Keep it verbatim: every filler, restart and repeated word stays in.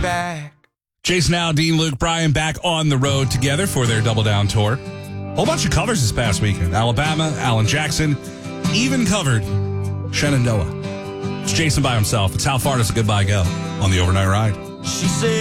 back. Jason Aldean, Luke Bryan back on the road together for their Double Down tour. Whole bunch of covers this past weekend. Alabama, Alan Jackson, even covered Shenandoah. It's Jason by himself. It's How Far Does a Goodbye Go on the Overnight Ride. She said